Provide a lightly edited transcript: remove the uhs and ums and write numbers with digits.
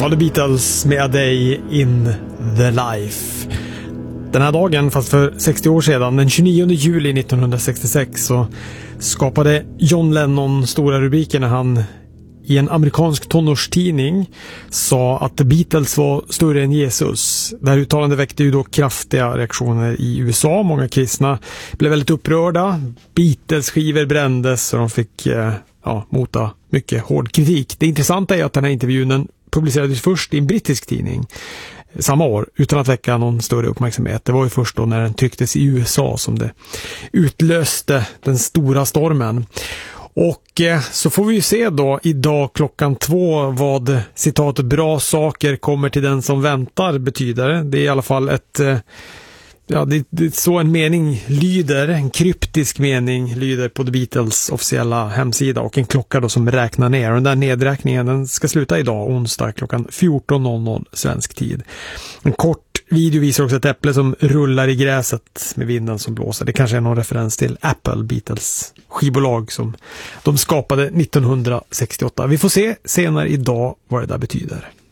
var The Beatles med A Day in the Life. Den här dagen, fast för 60 år sedan, den 29 juli 1966, så skapade John Lennon stora rubriker när han i en amerikansk tonårstidning sa att The Beatles var större än Jesus. Det här uttalandet väckte ju då kraftiga reaktioner i USA. Många kristna blev väldigt upprörda. Beatles-skivor brändes och de fick mota mycket hård kritik. Det intressanta är att den här intervjun publicerades först i en brittisk tidning samma år utan att väcka någon större uppmärksamhet. Det var ju först då när den trycktes i USA som det utlöste den stora stormen. Och så får vi ju se då idag klockan 2 vad citatet "bra saker kommer till den som väntar" betyder. Det är i alla fall ett det är så en mening lyder, en kryptisk mening lyder på The Beatles officiella hemsida, och en klocka då som räknar ner. Och den där nedräkningen, den ska sluta idag onsdag klockan 14.00 svensk tid. En kort video visar också ett äpple som rullar i gräset med vinden som blåser. Det kanske är någon referens till Apple, Beatles skivbolag som de skapade 1968. Vi får se senare idag vad det där betyder.